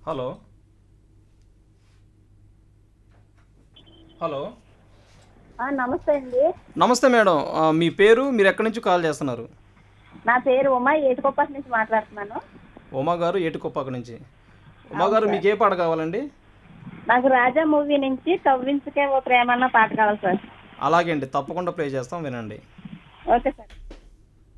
Hello hello నమస్తే అండి. నమస్తే మేడం. మీ పేరు, మీరు ఎక్కడి నుంచి కాల్ చేస్తున్నారు? నా పేరు ఉమా, ఏటుకొప్పటి నుంచి మాట్లాడుతున్నాను. ఉమా గారు ఏటుకొప్పాక నుంచి. ఉమా అవును గారు సార్. మీకు ఏ పాట కావాలండి? నాకు రాజా మూవీ నుంచి కవ్వించుకే ఓ ప్రేమన్న పాట కావాలి సార్. అలాగే అండి, తప్పకుండా ప్లే చేస్తాం, వినండి. Okay sir.